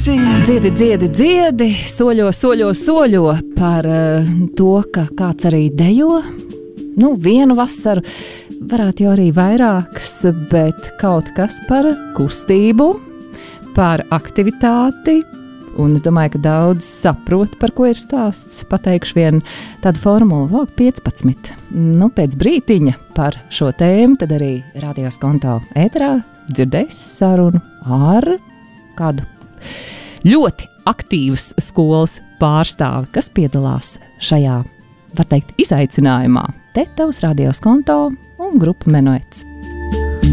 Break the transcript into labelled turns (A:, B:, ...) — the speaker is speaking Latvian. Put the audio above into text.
A: Dziedi, soļo par to, ka kāds arī dejo. Nu, vienu vasaru, varētu jau arī vairākas, bet kaut kas par kustību, par aktivitāti. Un es domāju, ka daudz saprot, par ko ir stāsts. Pateikšu vienu tādu formulu, vāk 15. Nu, pēc brītiņa par šo tēmu, tad arī Radio Skonto ēterā dzirdēs sarunu ar kādu ļoti aktīvas skolas pārstāvi, kas piedalās šajā, var teikt, izaicinājumā. Te tavs Radio Skonto un grupa Menuets.